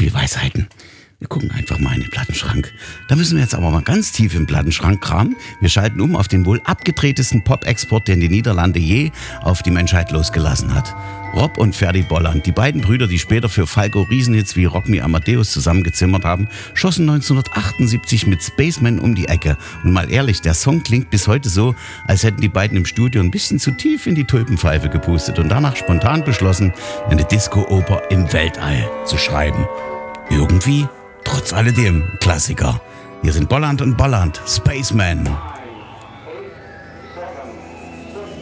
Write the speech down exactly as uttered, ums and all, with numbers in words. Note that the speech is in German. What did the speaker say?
viel Weisheiten. Wir gucken einfach mal in den Plattenschrank. Da müssen wir jetzt aber mal ganz tief im Plattenschrank kramen. Wir schalten um auf den wohl abgedrehtesten Pop-Export, den die Niederlande je auf die Menschheit losgelassen hat. Rob und Ferdy Bolland, die beiden Brüder, die später für Falco Riesenhits wie Rock Me Amadeus zusammengezimmert haben, schossen neunzehnhundertachtundsiebzig mit Spaceman um die Ecke. Und mal ehrlich, der Song klingt bis heute so, als hätten die beiden im Studio ein bisschen zu tief in die Tulpenpfeife gepustet und danach spontan beschlossen, eine Disco-Oper im Weltall zu schreiben. Irgendwie, trotz alledem, Klassiker. Hier sind Bolland und Bolland, Spaceman.